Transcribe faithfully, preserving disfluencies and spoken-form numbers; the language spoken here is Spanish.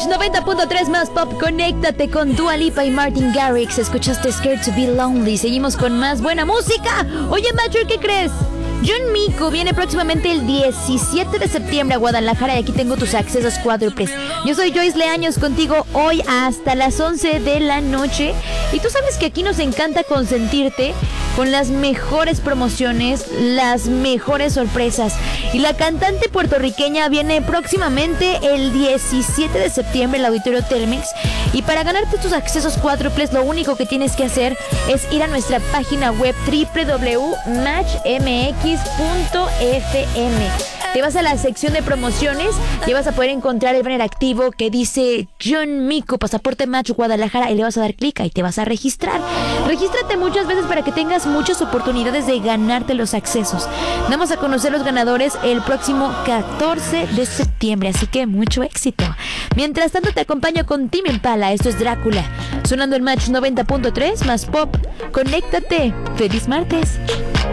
noventa punto tres más pop. Conéctate con Dua Lipa y Martin Garrix. Escuchaste Scared to be Lonely. Seguimos con más buena música. Oye, Macho, ¿qué crees? John Mico viene próximamente el diecisiete de septiembre a Guadalajara y aquí tengo tus accesos cuádruples. Yo soy Joyce Leaños, contigo hoy hasta las once de la noche. Y tú sabes que aquí nos encanta consentirte con las mejores promociones, las mejores sorpresas. Y la cantante puertorriqueña viene próximamente el diecisiete de septiembre al Auditorio Telmex. Y para ganarte tus accesos cuádruples, lo único que tienes que hacer es ir a nuestra página web doble u doble u doble u punto match m x punto f m. Te vas a la sección de promociones y vas a poder encontrar el banner activo que dice John Mico, Pasaporte Match Guadalajara, y le vas a dar clic y te vas a registrar. Regístrate muchas veces para que tengas muchas oportunidades de ganarte los accesos. Vamos a conocer los ganadores el próximo catorce de septiembre, así que mucho éxito. Mientras tanto te acompaño con Tame Impala, esto es Drácula, sonando el Match noventa punto tres más pop. Conéctate. ¡Feliz martes!